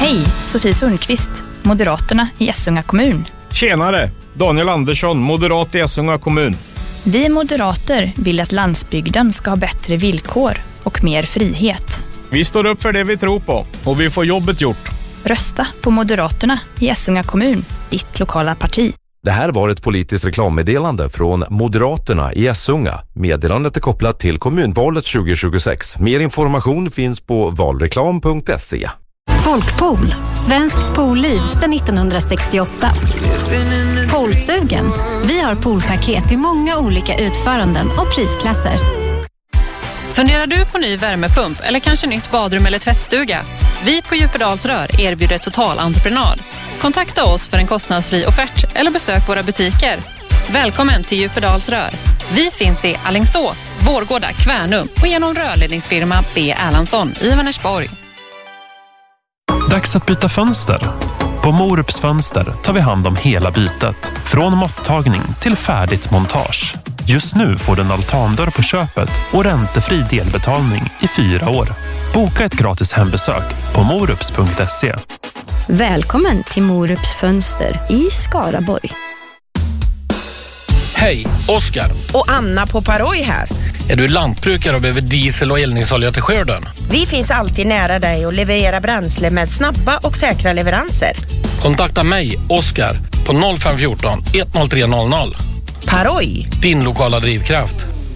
Hej, Sofie Sundqvist, Moderaterna i Essunga kommun. Tjenare, Daniel Andersson, moderat i Essunga kommun. Vi moderater vill att landsbygden ska ha bättre villkor och mer frihet. Vi står upp för det vi tror på och vi får jobbet gjort. Rösta på Moderaterna i Essunga kommun, ditt lokala parti. Det här var ett politiskt reklammeddelande från Moderaterna i Essunga. Meddelandet är kopplat till kommunvalet 2026. Mer information finns på valreklam.se. Folkpool, svenskt poolliv sedan 1968. Poolsugen. Vi har poolpaket i många olika utföranden och prisklasser. Funderar du på ny värmepump eller kanske nytt badrum eller tvättstuga? Vi på Djupedalsrör erbjuder total entreprenad. Kontakta oss för en kostnadsfri offert eller besök våra butiker. Välkommen till Djupedalsrör. Vi finns i Alingsås, Vårgårda, Kvärnum och genom rörledningsfirma B. Erlandsson i Vänersborg. Dags att byta fönster. På Morups fönster tar vi hand om hela bytet. Från måttagning till färdigt montage. Just nu får du en altandörr på köpet och räntefri delbetalning i 4 år. Boka ett gratis hembesök på morups.se. Välkommen till Morups fönster i Skaraborg. Hej, Oskar. Och Anna på Paroj här. Är du lantbrukare och behöver diesel och eldningsolja till skörden? Vi finns alltid nära dig och levererar bränsle med snabba och säkra leveranser. Kontakta mig, Oskar, på 0514 10300. Paroj. Din lokala drivkraft.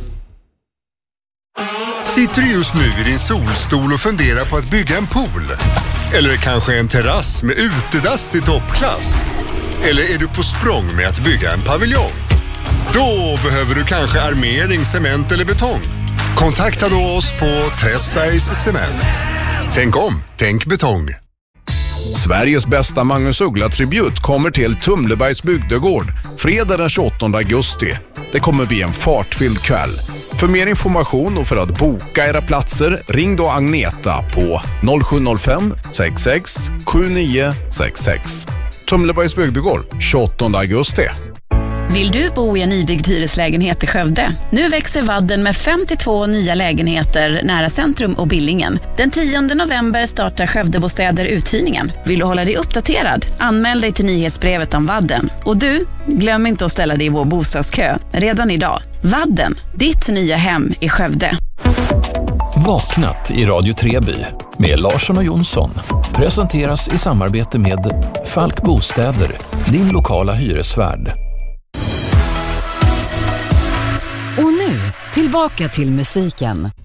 Sitter du just nu i din solstol och funderar på att bygga en pool? Eller kanske en terrass med utedass i toppklass? Eller är du på språng med att bygga en paviljong? Då behöver du kanske armering, cement eller betong. Kontakta då oss på Träsbergs Cement. Tänk om, tänk betong. Sveriges bästa Magnus Uggla-tribut kommer till Tumlebergs bygdegård fredag den 28 augusti. Det kommer bli en fartfylld kväll. För mer information och för att boka era platser, ring då Agneta på 0705 66 7966. Tumlebergs bygdegård, 28 augusti. Vill du bo i en nybyggd hyreslägenhet i Skövde? Nu växer Vadden med 52 nya lägenheter nära centrum och Billingen. Den 10 november startar Skövdebostäder uthyrningen. Vill du hålla dig uppdaterad? Anmäl dig till nyhetsbrevet om Vadden. Och du, glöm inte att ställa dig i vår bostadskö redan idag. Vadden, ditt nya hem i Skövde. Vaknat i Radio Treby med Larsson och Jonsson presenteras i samarbete med Falk Bostäder, din lokala hyresvärd. Och nu, tillbaka till musiken.